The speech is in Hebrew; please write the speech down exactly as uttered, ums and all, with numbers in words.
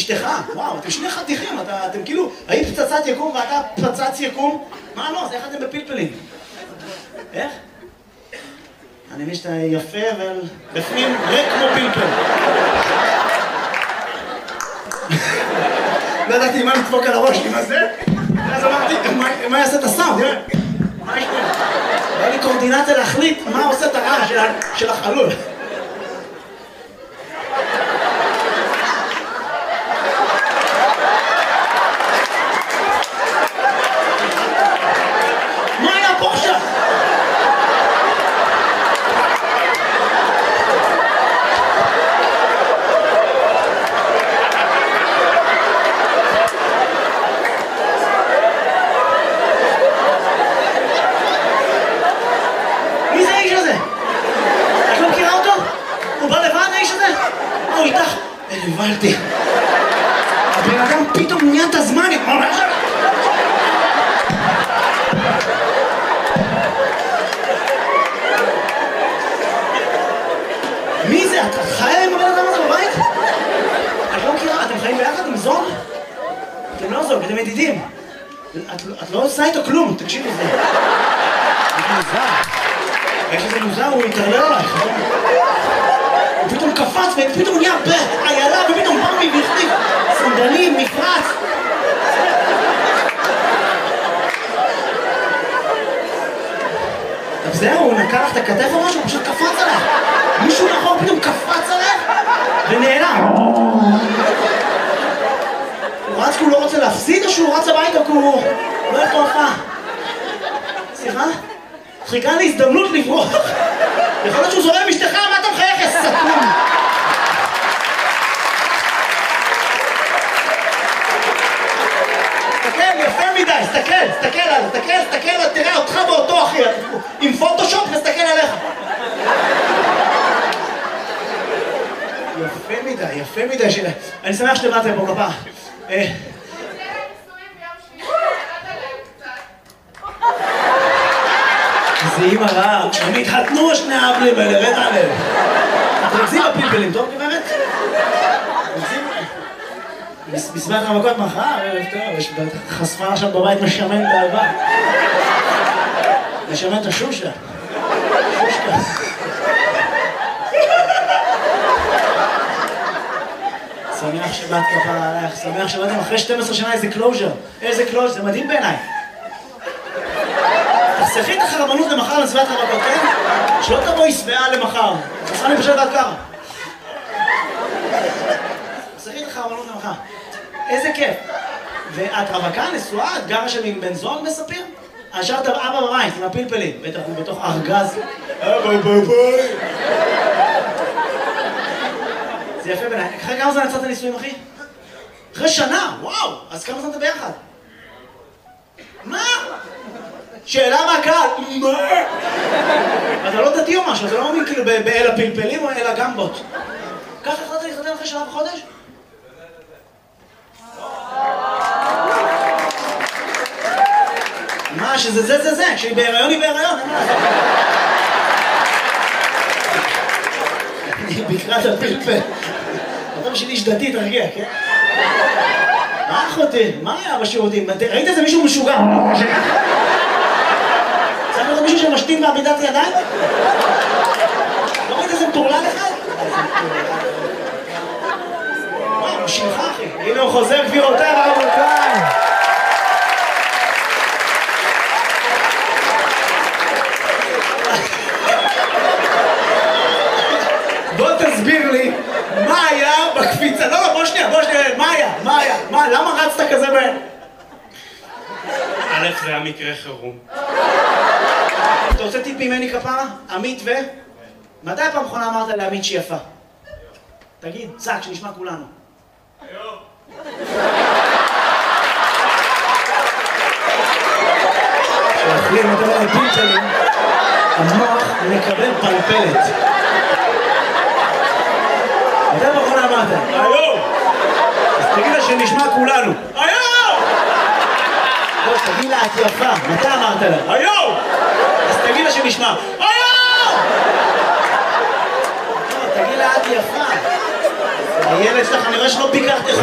אשתך, וואו, אתם שני חתיכים, אתה, אתם כאילו, היית פצצת יקום ואתה פצץ יקום? מה לא, זה איך אתם בפלפלים? איך? אני מבין שאתה יפה, אבל בפנים ריק כמו פלפל. לא ידעתי מה לדפוק על הראש עם הזה, אז אמרתי, מה יעשה את הסאונד? מה יש פה? היה לי קורדינציה להחליט מה עושה את הרעש של החלול. מה היה פה עכשיו? מי זה האיש הזה? את לא מכירה אותו? הוא בא לבד האיש הזה? מה הוא איתך? הבנתי. הבן אדם פתאום נהיה את הזמן. מי זה? את חיה עם הבן אדם הזה בבית? את לא מכירה? אתם חיים ביחד עם זוג? אתם לא זוג, אתם ידידים. את לא עושה איתו כלום, תקשיבי לזה. זה מוזר. איך שזה מוזר, הוא יתערלל עלייך. הוא פתאום קפץ ופתאום נהיה בעיילה ופתאום בא מי והחליף סנדלים, מפרץ. טוב זהו, הוא נקע לך את הכתף או משהו, הוא פשוט קפץ עליך. מישהו מאחור פתאום קפץ עליך ונעלם. הוא רץ כי הוא לא רוצה להפסיד או שהוא רץ הביתה כי הוא לא יכול הופעה? סליחה? חיכה לי הזדמנות לברוח. יכול להיות שהוא זורם אשתך, מה אתה מחייך, יא סתום? תסתכל, יפה מדי, תסתכל, תסתכל עליו, תסתכל, תסתכל, תראה אותך באותו אחי, עם פוטושופ, תסתכל עליך. יפה מדי, יפה מדי, אני שמח שבאתם פה כפרה. זה אימא רעה, הם התחתנו שני האבלים האלה, רד עליהם. תרכזים בפלפלים, טוב גברת? תרכזים? מסמך המכות מחר, ערב טוב, יש חשפה עכשיו בבית משמן באהבה. משמן את השושה. שושקה. שמח שבאת כפרה עליך, שמח שבאתם אחרי שתים עשרה שנה איזה קלוז'ר. איזה קלוז'ר, זה מדהים בעיניי. תחסכי את החרבנות למחר לסביבת רווקות, כן? שלא תבואי שבעה למחר. חסכה לי פשוט עד ככה. תחסכי את החרבנות למחר. איזה כיף. ואת רווקה, נשואה, את גרה שם עם בן זוג מספיר? השארת אבא בבית עם הפלפלים. בטח הוא בתוך ארגז. אבא בבית. זה יפה בעיניי. אחרי כמה זמן יצאת נישואים, אחי? אחרי שנה, וואו. אז כמה זמן אתה ביחד? מה? שאלה מהקהל, מה? אתה לא דתי או משהו, אתה לא מאמין כאילו באל הפלפלים או אל הגמבות. ככה החלטת להתחתן אחרי שנה וחודש? מה, שזה זה זה זה, כשהיא בהיריון היא בהיריון, אין מה לעשות. אני בקראת הפלפל. אתה בשביל איש דתי, תרגיע, כן? מה אחותי? מה היה בשירותים? ראית איזה מישהו משוגע? צריך לראות מישהו שמשתין בעמידת ידיים? לא ראית איזה מטורלל אחד? וואו, הוא שלך אחי. הנה הוא חוזר גבירותיי ורבותיי. בוא תסביר לי מה היה בקפיצה. לא, לא, בוא שנייה, בוא שנייה. מה היה? מה היה? מה? למה רצת כזה ב... א', זה היה מקרה חירום. אתה רוצה טיפ ממני כפרה? עמית ו... מתי הפעם האחרונה אמרת לעמית שהיא יפה? תגיד, צק, שנשמע כולנו. היום. כשאוכלים יותר מדי פלפלים, המוח מקבל פלפלת. מתי הפעם האחרונה אמרת? היום! אז תגיד לה שנשמע כולנו. היום! לא, תגיד לה, את יפה. מתי אמרת לה? היום! אז תגיד לה שנשמע. היום! לא, תגיד לה, את יפה. הילד שלך, אני רואה שלא ביקרת